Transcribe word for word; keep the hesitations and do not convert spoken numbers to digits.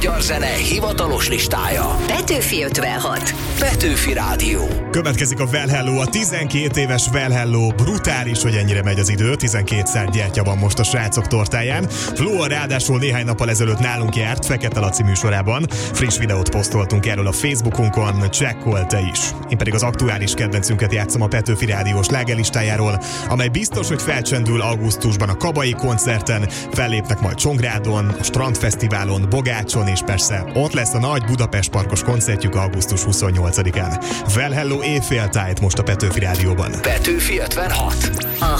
magyar zene hivatalos listája. Petőfi ötvenhat. Petőfi Rádió. Következik a Well Hello, a tizenkét éves Well Hello. Brutális, hogy ennyire megy az idő. tizenkétszer gyertya van most a srácok tortáján. Flóa ráadásul néhány nappal ezelőtt nálunk járt Fekete Laci műsorában. Friss videót posztoltunk erről a Facebookunkon, csekkold te is. Én pedig az aktuális kedvencünket játszom a Petőfi Rádió slágerlistájáról, amely biztos, hogy felcsendül augusztusban a Kabai koncerten, fellépnek majd Csongrádon, a Strandfesztiválon, Bogácson, és persze ott lesz a nagy Budapest Parkos koncertjük augusztus huszonnyolcadikán. Well Hello, éjféltájt most a Petőfi Rádióban. Petőfi ötvenhat. A